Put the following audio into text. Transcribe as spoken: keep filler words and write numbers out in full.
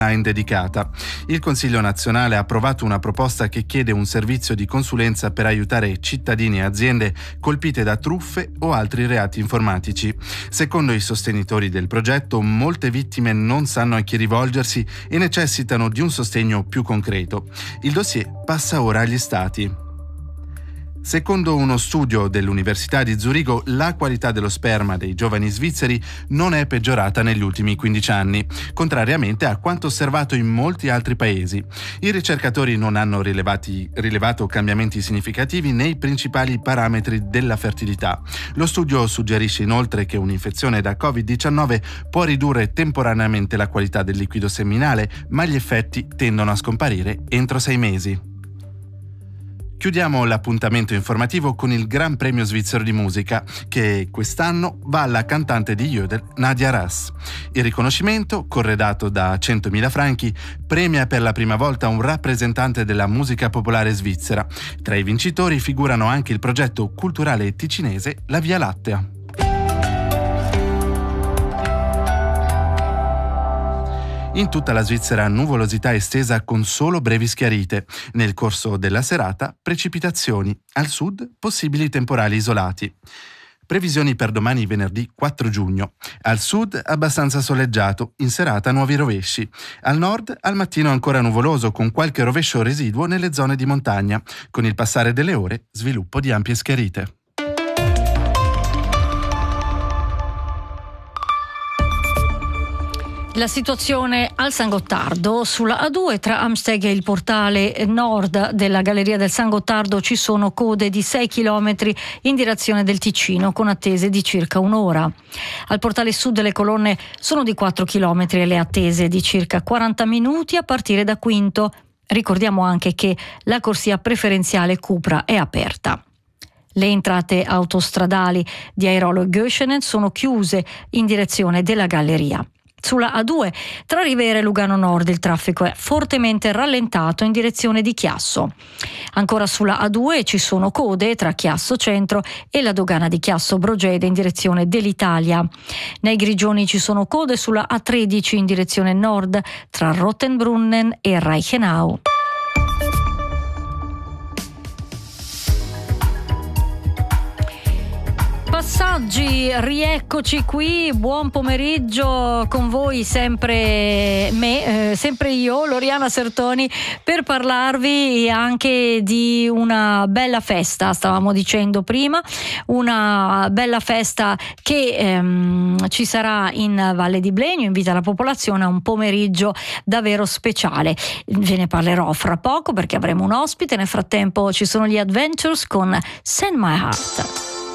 in dedicata. Il Consiglio nazionale ha approvato una proposta che chiede un servizio di consulenza per aiutare cittadini e aziende colpite da truffe o altri reati informatici. Secondo i sostenitori del progetto, molte vittime non sanno a chi rivolgersi e necessitano di un sostegno più concreto. Il dossier passa ora agli Stati. Secondo uno studio dell'Università di Zurigo, la qualità dello sperma dei giovani svizzeri non è peggiorata negli ultimi quindici anni, contrariamente a quanto osservato in molti altri paesi. I ricercatori non hanno rilevati, rilevato cambiamenti significativi nei principali parametri della fertilità. Lo studio suggerisce inoltre che un'infezione da covid diciannove può ridurre temporaneamente la qualità del liquido seminale, ma gli effetti tendono a scomparire entro sei mesi. Chiudiamo l'appuntamento informativo con il Gran Premio Svizzero di Musica, che quest'anno va alla cantante di Jodel Nadia Ras. Il riconoscimento, corredato da centomila franchi, premia per la prima volta un rappresentante della musica popolare svizzera. Tra i vincitori figurano anche il progetto culturale ticinese La Via Lattea. In tutta la Svizzera nuvolosità estesa con solo brevi schiarite. Nel corso della serata precipitazioni. Al sud possibili temporali isolati. Previsioni per domani venerdì quattro giugno. Al sud abbastanza soleggiato, in serata nuovi rovesci. Al nord al mattino ancora nuvoloso con qualche rovescio residuo nelle zone di montagna. Con il passare delle ore sviluppo di ampie schiarite. La situazione al San Gottardo sulla A due tra Amsteg e il portale nord della Galleria del San Gottardo ci sono code di sei chilometri in direzione del Ticino con attese di circa un'ora. Al portale sud le colonne sono di quattro chilometri e le attese di circa quaranta minuti a partire da Quinto. Ricordiamo anche che la corsia preferenziale Cupra è aperta. Le entrate autostradali di Airolo e Göschenen sono chiuse in direzione della Galleria. Sulla A due, tra Rivera e Lugano Nord, il traffico è fortemente rallentato in direzione di Chiasso. Ancora sulla A due ci sono code tra Chiasso Centro e la dogana di Chiasso Brogede in direzione dell'Italia. Nei Grigioni ci sono code sulla A tredici in direzione nord tra Rottenbrunnen e Reichenau. Passaggi, rieccoci qui, buon pomeriggio con voi, sempre me, eh, sempre io, Loriana Sertoni, per parlarvi anche di una bella festa, stavamo dicendo prima, una bella festa che ehm, ci sarà in Valle di Blenio, invita la popolazione a un pomeriggio davvero speciale. Ve ne parlerò fra poco perché avremo un ospite, nel frattempo ci sono gli Adventures con Send My Heart.